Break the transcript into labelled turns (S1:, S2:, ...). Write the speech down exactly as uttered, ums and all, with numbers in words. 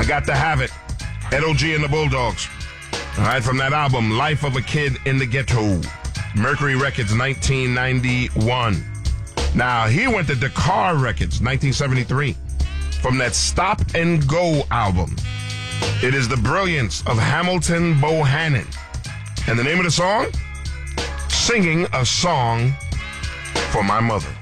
S1: I Got to Have It. Ed O G and the Bulldogs. All right, from that album, Life of a Kid in the Ghetto. Mercury Records, nineteen ninety-one. Now, he went to Dakar Records, nineteen seventy-three. From that Stop and Go album. It is The Brilliance of Hamilton Bohannon. And the name of the song? Singing a Song for My Mother.